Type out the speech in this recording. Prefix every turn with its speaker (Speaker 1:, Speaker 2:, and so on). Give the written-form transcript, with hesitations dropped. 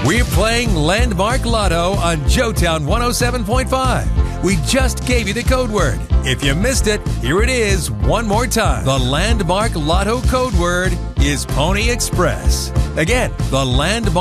Speaker 1: We're playing Landmark Lotto on Joetown 107.5. We just gave you the code word. If you missed it, here it is one more time. The Landmark Lotto code word is Pony Express. Again, the Landmark